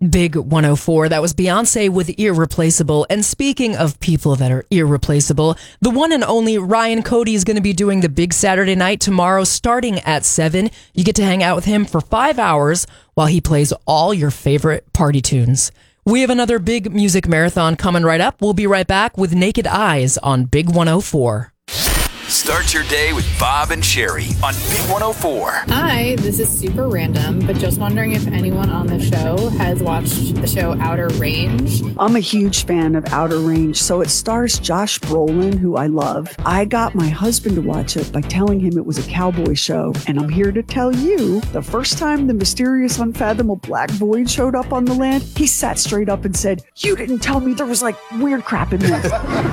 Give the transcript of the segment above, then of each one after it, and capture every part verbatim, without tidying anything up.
Big one oh four. That was Beyonce with Irreplaceable. And speaking of people that are irreplaceable, the one and only Ryan Cody is going to be doing the Big Saturday Night tomorrow starting at seven. You get to hang out with him for five hours while he plays all your favorite party tunes. We have another big music marathon coming right up. We'll be right back with Naked Eyes on Big one oh four. Start your day with Bob and Sherry on Big one oh four. Hi, this is super random, but just wondering if anyone on the show has watched the show Outer Range. I'm a huge fan of Outer Range, so it stars Josh Brolin, who I love. I got my husband to watch it by telling him it was a cowboy show, and I'm here to tell you, the first time the mysterious, unfathomable black void showed up on the land, he sat straight up and said, "You didn't tell me there was like weird crap in there."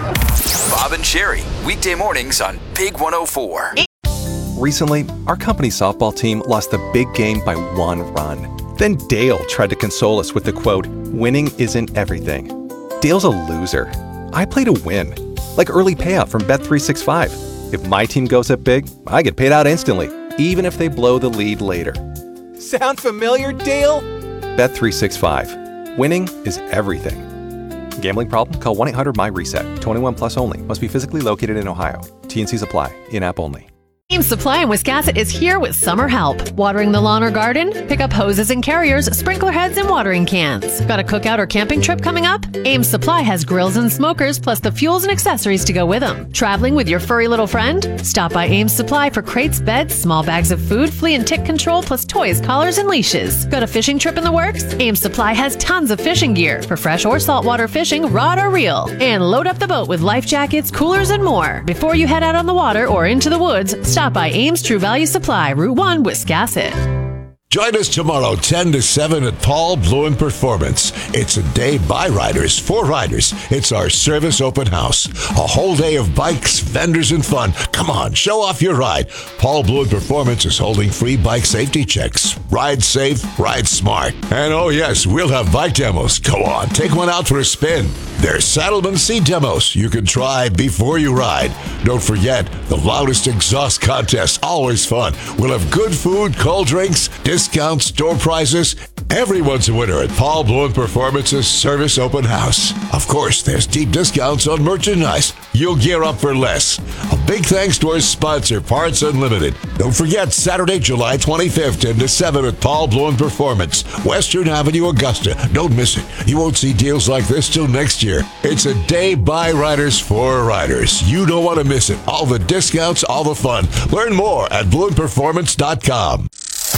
Bob and Sherry, weekday mornings on Big one oh four. Recently, our company softball team lost the big game by one run. Then Dale tried to console us with the quote, "Winning isn't everything." Dale's a loser. I play to win. Like early payout from Bet three sixty-five. If my team goes up big, I get paid out instantly, even if they blow the lead later. Sound familiar, Dale? Bet three sixty-five. Winning is everything. Gambling problem? Call one eight hundred M Y reset. twenty-one plus only. Must be physically located in Ohio. T N Cs apply. In-app only. Ames Supply in Wiscasset is here with summer help. Watering the lawn or garden? Pick up hoses and carriers, sprinkler heads, and watering cans. Got a cookout or camping trip coming up? Ames Supply has grills and smokers, plus the fuels and accessories to go with them. Traveling with your furry little friend? Stop by Ames Supply for crates, beds, small bags of food, flea and tick control, plus toys, collars, and leashes. Got a fishing trip in the works? Ames Supply has tons of fishing gear for fresh or saltwater fishing, rod or reel. And load up the boat with life jackets, coolers, and more. Before you head out on the water or into the woods, stop by Ames True Value Supply, Route one, Wiscasset. Join us tomorrow, ten to seven at Paul Bluen Performance. It's a day by riders, for riders. It's our service open house. A whole day of bikes, vendors, and fun. Come on, show off your ride. Paul Bluen Performance is holding free bike safety checks. Ride safe, ride smart. And oh yes, we'll have bike demos. Go on, take one out for a spin. There's Saddleman seat demos you can try before you ride. Don't forget, the loudest exhaust contest, always fun. We'll have good food, cold drinks, discounts, door prizes. Everyone's a winner at Paul Bluen Performance's Service Open House. Of course, there's deep discounts on merchandise. You'll gear up for less. A big thanks to our sponsor, Parts Unlimited. Don't forget, Saturday, July twenty-fifth, ten to seven at Paul Bluen Performance, Western Avenue, Augusta. Don't miss it. You won't see deals like this till next year. It's a day by riders for riders. You don't want to miss it. All the discounts, all the fun. Learn more at bluen performance dot com.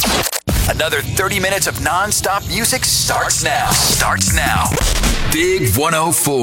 Another thirty minutes of non-stop music starts now. Starts now. Big one oh four.